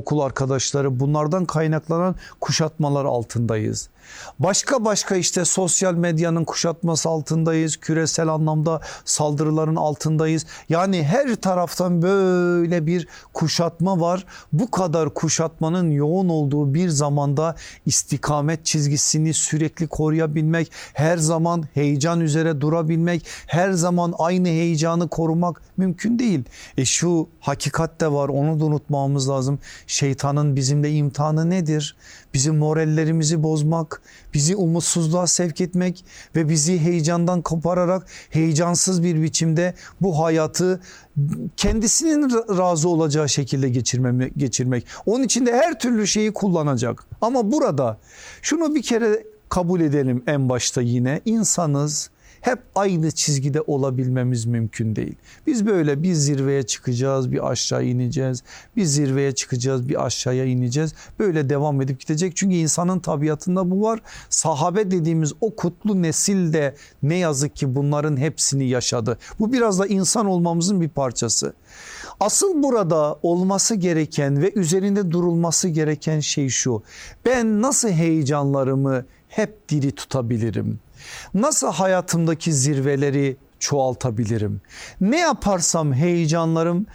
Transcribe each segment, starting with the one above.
okul arkadaşları, bunlardan kaynaklanan kuşatmalar altındayız. Başka işte sosyal medyanın kuşatması altındayız. Küresel anlamda saldırıların altındayız. Yani her taraftan böyle bir kuşatma var. Bu kadar kuşatmanın yoğun olduğu bir zamanda istikamet çizgisini sürekli koruyabilmek, her zaman heyecan üzere durabilmek, her zaman aynı heyecanı korumak mümkün değil. Şu hakikat de var, onu da unutmamamız lazım. Şeytanın bizimle imtihanı nedir? Bizim morallerimizi bozmak, bizi umutsuzluğa sevk etmek ve bizi heyecandan kopararak heyecansız bir biçimde bu hayatı kendisinin razı olacağı şekilde geçirmek. Onun için de her türlü şeyi kullanacak. Ama burada şunu bir kere kabul edelim en başta, yine insanız. Hep aynı çizgide olabilmemiz mümkün değil. Biz böyle bir zirveye çıkacağız, bir aşağı ineceğiz. Bir zirveye çıkacağız, bir aşağıya ineceğiz. Böyle devam edip gidecek. Çünkü insanın tabiatında bu var. Sahabe dediğimiz o kutlu nesil de ne yazık ki bunların hepsini yaşadı. Bu biraz da insan olmamızın bir parçası. Asıl burada olması gereken ve üzerinde durulması gereken şey şu: ben nasıl heyecanlarımı hep diri tutabilirim? Nasıl hayatımdaki zirveleri çoğaltabilirim? Ne yaparsam heyecanlarım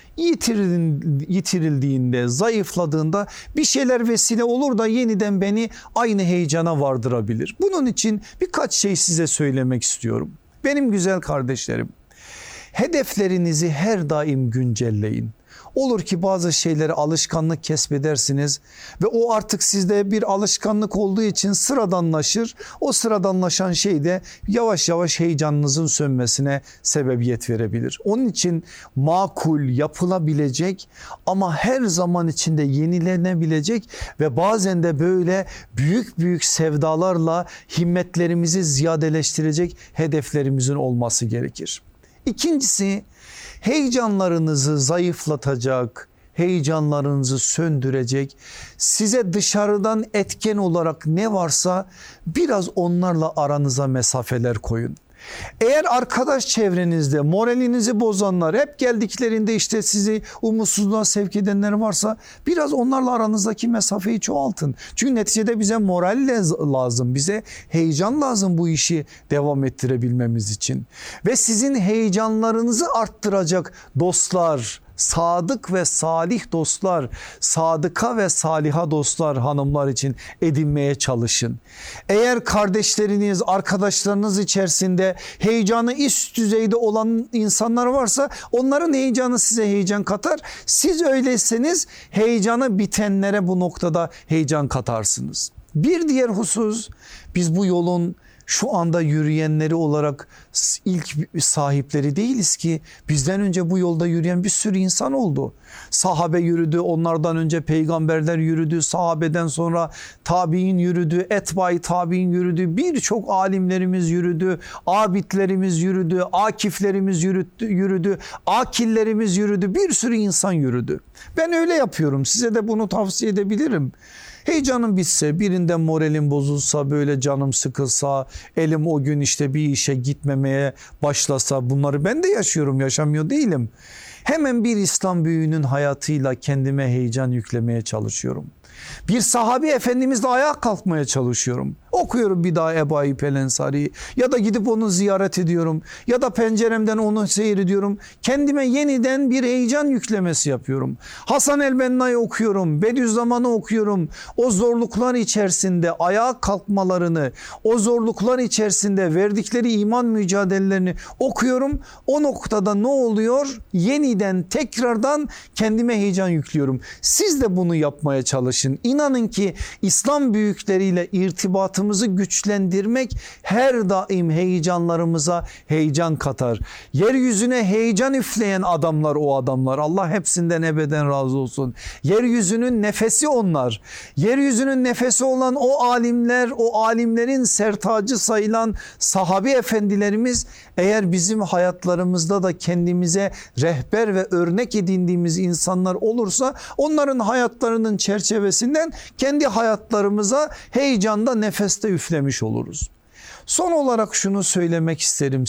yitirildiğinde, zayıfladığında bir şeyler vesile olur da yeniden beni aynı heyecana vardırabilir. Bunun için birkaç şey size söylemek istiyorum. Benim güzel kardeşlerim, hedeflerinizi her daim güncelleyin. Olur ki bazı şeyleri alışkanlık kesbedersiniz ve o artık sizde bir alışkanlık olduğu için sıradanlaşır. O sıradanlaşan şey de yavaş yavaş heyecanınızın sönmesine sebebiyet verebilir. Onun için makul, yapılabilecek ama her zaman içinde yenilenebilecek ve bazen de böyle büyük sevdalarla himmetlerimizi ziyadeleştirecek hedeflerimizin olması gerekir. İkincisi, heyecanlarınızı zayıflatacak, heyecanlarınızı söndürecek, size dışarıdan etken olarak ne varsa biraz onlarla aranıza mesafeler koyun. Eğer arkadaş çevrenizde moralinizi bozanlar, hep geldiklerinde işte sizi umutsuzluğa sevk edenler varsa biraz onlarla aranızdaki mesafeyi çoğaltın. Çünkü neticede bize moral lazım, bize heyecan lazım bu işi devam ettirebilmemiz için. Ve sizin heyecanlarınızı arttıracak dostlar, sadık ve salih dostlar, sadıka ve saliha dostlar hanımlar için edinmeye çalışın. Eğer kardeşleriniz, arkadaşlarınız içerisinde heyecanı üst düzeyde olan insanlar varsa onların heyecanı size heyecan katar. Siz öyleyseniz heyecanı bitenlere bu noktada heyecan katarsınız. Bir diğer husus, biz bu yolun şu anda yürüyenleri olarak ilk sahipleri değiliz ki. Bizden önce bu yolda yürüyen bir sürü insan oldu. Sahabe yürüdü, onlardan önce peygamberler yürüdü, sahabeden sonra tabiin yürüdü, etbai tabiin yürüdü, birçok alimlerimiz yürüdü, abidlerimiz yürüdü, akiflerimiz yürüdü, akillerimiz yürüdü, bir sürü insan yürüdü. Ben öyle yapıyorum, size de bunu tavsiye edebilirim. Heyecanım bitse, birinden moralim bozulsa, böyle canım sıkılsa, elim o gün işte bir işe gitmemeye başlasa, bunları ben de yaşıyorum, yaşamıyor değilim. Hemen bir İslam büyüğünün hayatıyla kendime heyecan yüklemeye çalışıyorum. Bir sahabi efendimizle ayağa kalkmaya çalışıyorum. Okuyorum bir daha Ebu Ayyub el Ensari'yi ya da gidip onu ziyaret ediyorum ya da penceremden onu seyrediyorum. Kendime yeniden bir heyecan yüklemesi yapıyorum. Hasan el-Benna'yı okuyorum, Bediüzzaman'ı okuyorum. O zorluklar içerisinde ayağa kalkmalarını, o zorluklar içerisinde verdikleri iman mücadelelerini okuyorum. O noktada ne oluyor? Yeniden tekrardan kendime heyecan yüklüyorum. Siz de bunu yapmaya çalışın. İnanın ki İslam büyükleriyle irtibatımızı güçlendirmek her daim heyecanlarımıza heyecan katar. Yeryüzüne heyecan üfleyen adamlar o adamlar. Allah hepsinden ebeden razı olsun. Yeryüzünün nefesi onlar. Yeryüzünün nefesi olan o alimler, o alimlerin sertacı sayılan sahabi efendilerimiz, eğer bizim hayatlarımızda da kendimize rehber ve örnek edindiğimiz insanlar olursa onların hayatlarının çerçevesinden kendi hayatlarımıza heyecanda, nefeste üflemiş oluruz. Son olarak şunu söylemek isterim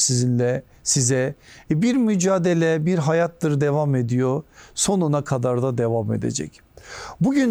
size. Bir mücadele, bir hayattır, devam ediyor. Sonuna kadar da devam edecek. Bugün